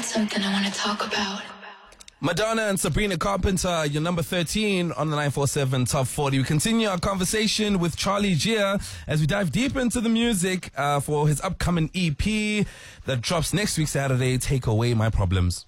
something I want to talk about. Madonna and Sabrina Carpenter, your number 13 on the 947 Top 40. We continue our conversation with Charlie Gia as we dive deep into the music for his upcoming EP that drops next week Saturday, Take Away My Problems.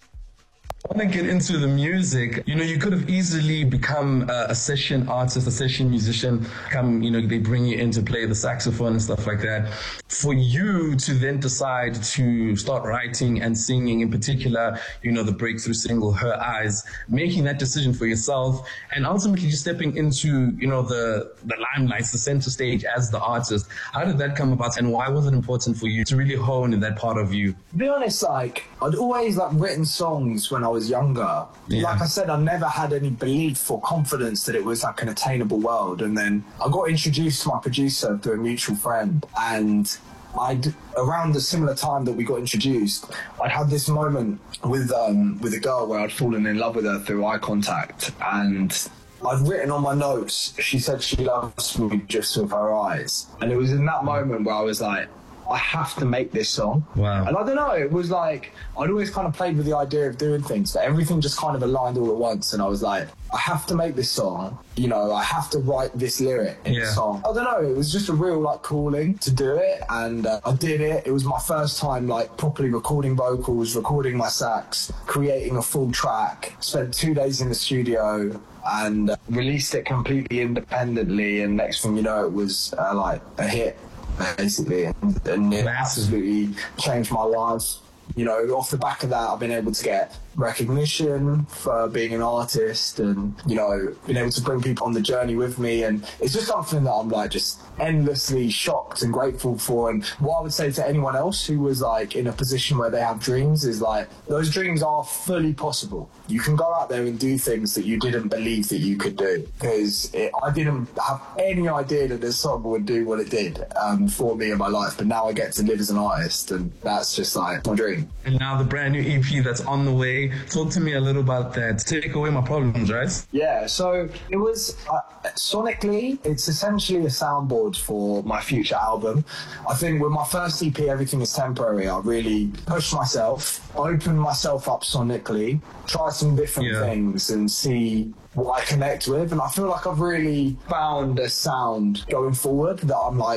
I want to get into the music. You know, you could have easily become a session artist, a session musician. They bring you in to play the saxophone and stuff like that. For you to then decide to start writing and singing, in particular, the breakthrough single, Her Eyes, making that decision for yourself and ultimately just stepping into, the limelight, the center stage as the artist. How did that come about and why was it important for you to really hone in that part of you? To be honest, I'd always written songs when I was younger. Yeah. Like I said, I never had any belief or confidence that it was an attainable world. And then I got introduced to my producer through a mutual friend, and around the similar time that we got introduced, I'd had this moment with a girl where I'd fallen in love with her through eye contact, and I'd written on my notes, she said she loves me just with her eyes. And it was in that moment where I was like, I have to make this song. Wow. And I don't know, it was like, I'd always kind of played with the idea of doing things, but everything just kind of aligned all at once. And I was like, I have to make this song. I have to write this lyric in the song. I don't know, it was just a real calling to do it. And I did it. It was my first time properly recording vocals, recording my sax, creating a full track. Spent 2 days in the studio and released it completely independently. And next thing you know, it was a hit, basically, and it absolutely changed my life. Off the back of that, I've been able to get recognition for being an artist and, been able to bring people on the journey with me. And it's just something that I'm just endlessly shocked and grateful for. And what I would say to anyone else who was in a position where they have dreams is those dreams are fully possible. You can go out there and do things that you didn't believe that you could do. Because I didn't have any idea that this song would do what it did for me in my life. But now I get to live as an artist, and that's just my dream. And now the brand new EP that's on the way. Talk to me a little about that. Take Away My Problems, right? Yeah, so it was, sonically, it's essentially a soundboard for my future album. I think with my first EP, Everything Is Temporary, I really pushed myself, opened myself up sonically, try some different things and see what I connect with, and I feel like I've really found a sound going forward that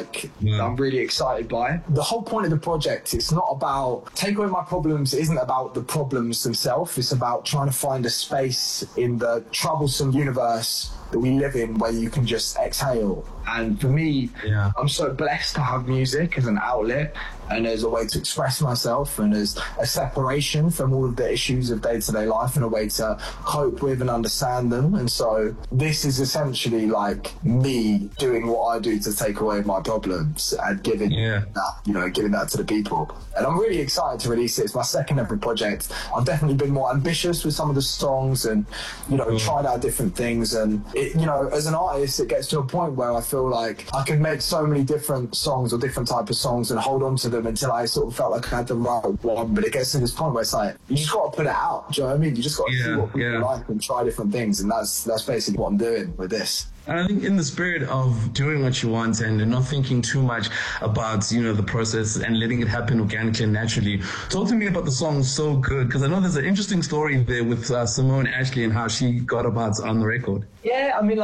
I'm really excited by. The whole point of the project, it's not about Take Away My Problems, isn't about the problems themselves, it's about trying to find a space in the troublesome universe that we live in where you can just exhale. And for me, I'm so blessed to have music as an outlet and as a way to express myself and as a separation from all of the issues of day-to-day life and a way to cope with and understand them. And so this is essentially me doing what I do to take away my problems and giving that to the people. And I'm really excited to release it. It's my second ever project. I've definitely been more ambitious with some of the songs and, tried out different things. And as an artist, it gets to a point where I feel like I could make so many different songs or different type of songs and hold on to them until I sort of felt like I had the right one. But it gets to this point where it's you just got to put it out. Do you know what I mean? You just got to see what people like and try different things. And that's basically what I'm doing with this. And I think in the spirit of doing what you want and not thinking too much about, the process and letting it happen organically and naturally, talk to me about the song So Good, because I know there's an interesting story there with Simone Ashley and how she got about on the record. Yeah, I mean,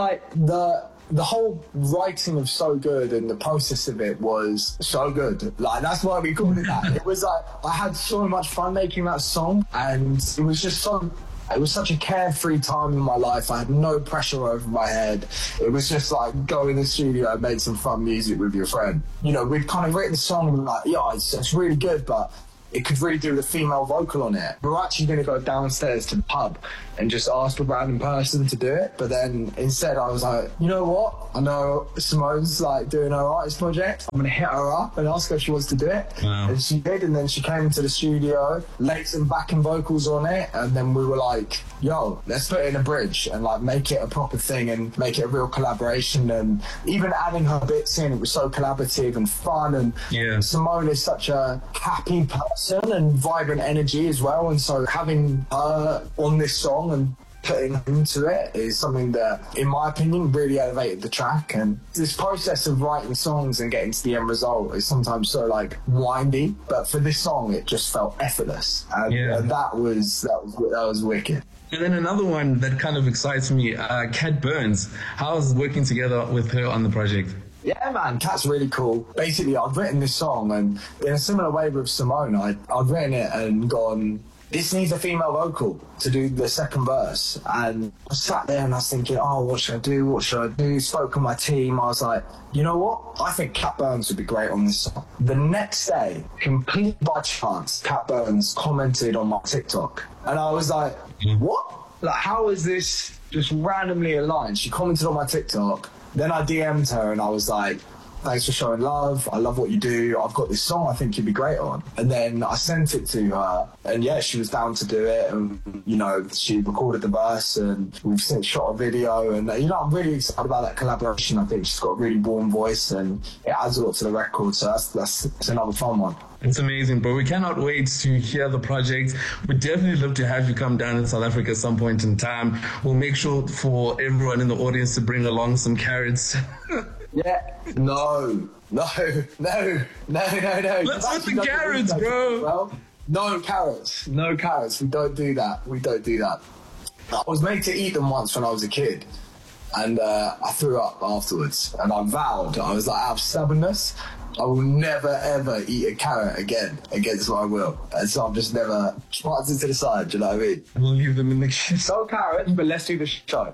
the whole writing of So Good and the process of it was so good. That's why we called it that. It was I had so much fun making that song, and it was just it was such a carefree time in my life. I had no pressure over my head. It was just go in the studio and make some fun music with your friend. We'd kind of written the song and it's really good, but it could really do with a female vocal on it. We're actually going to go downstairs to the pub and just ask a random person to do it. But then instead I was like, you know what? I know Simone's doing her artist project. I'm going to hit her up and ask her if she wants to do it. Wow. And she did. And then she came into the studio, laid some backing vocals on it. And then we were like, yo, let's put it in a bridge and make it a proper thing and make it a real collaboration. And even adding her bits in, it was so collaborative and fun. And Simone is such a happy person and vibrant energy as well. And so having her on this song and putting into it is something that, in my opinion, really elevated the track. And this process of writing songs and getting to the end result is sometimes so like windy, but for this song it just felt effortless, and that was wicked. And then another one that kind of excites me, Kat Burns. How's working together with her on the project? Yeah, man, Kat's really cool. Basically, I'd written this song, and in a similar way with Simone, I'd written it and gone, this needs a female vocal to do the second verse. And I sat there and I was thinking, oh, what should I do? Spoke with my team. I was like, you know what? I think Kat Burns would be great on this song. The next day, completely by chance, Kat Burns commented on my TikTok. And I was like, what? Like, how is this just randomly aligned? She commented on my TikTok. Then I DM'd her and I was like, thanks for showing love. I love what you do. I've got this song I think you'd be great on. And then I sent it to her, and yeah, she was down to do it. And, you know, she recorded the verse, and we've since shot a video. And, you know, I'm really excited about that collaboration. I think she's got a really warm voice, and it adds a lot to the record. So that's another fun one. It's amazing, bro. We cannot wait to hear the project. We'd definitely love to have you come down in South Africa at some point in time. We'll make sure for everyone in the audience to bring along some carrots. Yeah. No. Let's put the carrots, bro. Well, no carrots. We don't do that. I was made to eat them once when I was a kid, and I threw up afterwards. And I vowed, I was like, out of stubbornness, I will never ever eat a carrot again against my will. And so I've just never parked it to the side, do you know what I mean? We'll leave them in the kitchen. No carrots, but let's do the show.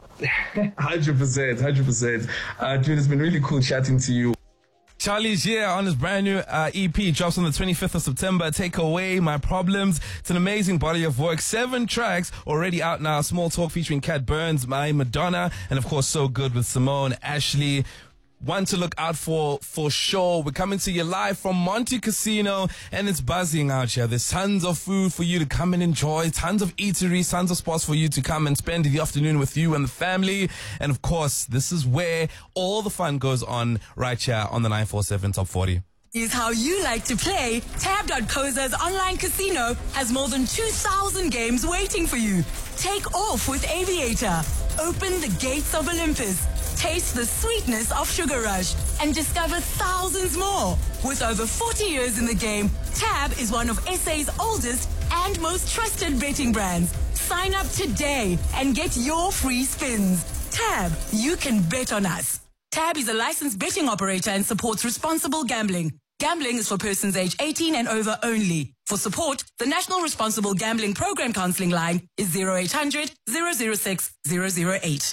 100%. Dude, it's been really cool chatting to you. Charlie Gia on his brand new EP drops on the 25th of September. Take Away My Problems. It's an amazing body of work. 7 tracks already out now. Small Talk featuring Kat Burns, My Madonna, and of course So Good with Simone, Ashley. One to look out for sure. We're coming to you live from Monte Casino, and it's buzzing out here. There's tons of food for you to come and enjoy, tons of eateries, tons of spots for you to come and spend the afternoon with you and the family. And of course, this is where all the fun goes on, right here on the 947 Top 40. Is how you like to play. Tab.coza's online casino has more than 2,000 games waiting for you. Take off with Aviator. Open the gates of Olympus. Taste the sweetness of Sugar Rush and discover thousands more. With over 40 years in the game, Tab is one of SA's oldest and most trusted betting brands. Sign up today and get your free spins. Tab, you can bet on us. Tab is a licensed betting operator and supports responsible gambling. Gambling is for persons age 18 and over only. For support, the National Responsible Gambling Program Counseling line is 0800 006 008.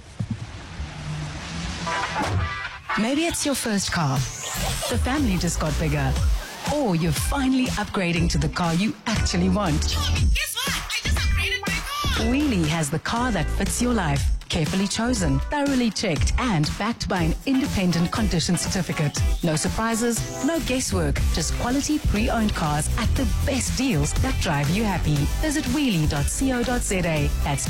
Maybe it's your first car. The family just got bigger. Or you're finally upgrading to the car you actually want. Guess what? I just upgraded my car. Wheelie has the car that fits your life. Carefully chosen, thoroughly checked, and backed by an independent condition certificate. No surprises, no guesswork, just quality pre-owned cars at the best deals that drive you happy. Visit wheelie.co.za. That's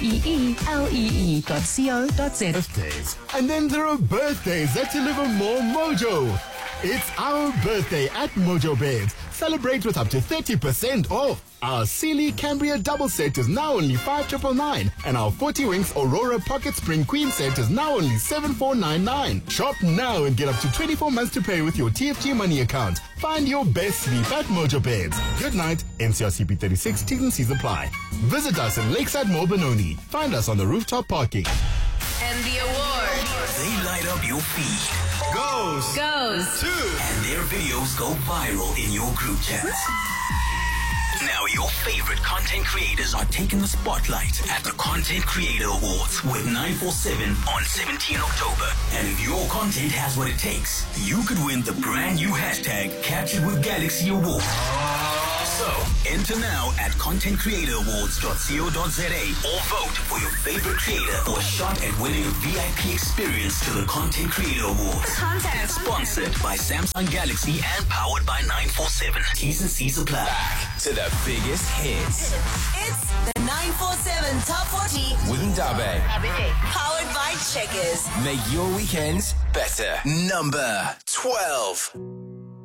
WEELEE.co.za. Birthdays. And then there are birthdays that deliver more mojo. It's our birthday at Mojo Beds. Celebrate with up to 30% off. Our Sealy Cambria double set is now only 5,999, and our 40 Winks Aurora Pocket Spring Queen set is now only 7,499. Shop now and get up to 24 months to pay with your TFG money account. Find your best sleep at Mojo Beds. Good night. NCRCP 36 T's and C's apply. Visit us in Lakeside Mall Benoni. Find us on the rooftop parking. And the award They light up your feed. goes And their videos go viral in your group chats. Now your favorite content creators are taking the spotlight at the Content Creator Awards with 947 on 17 October. And if your content has what it takes, you could win the brand new hashtag Captured with Galaxy Award. So, enter now at contentcreatораwards.co.za or vote for your favorite creator for a shot at winning a VIP experience to the Content Creator Awards. Sponsored by Samsung Galaxy and powered by 947. T's and C's apply. Back to the biggest hits. It's the 947 Top 40 With Ndabe. powered by Checkers. Make your weekends better. Number 12.